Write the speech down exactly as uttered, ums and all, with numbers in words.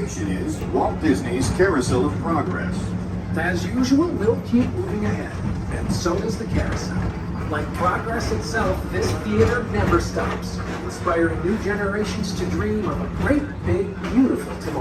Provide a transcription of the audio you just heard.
destination is Walt Disney's Carousel of Progress. As usual, we'll keep moving ahead, and so does the carousel. Like progress itself, this theater never stops, inspiring new generations to dream of a great, big, beautiful tomorrow.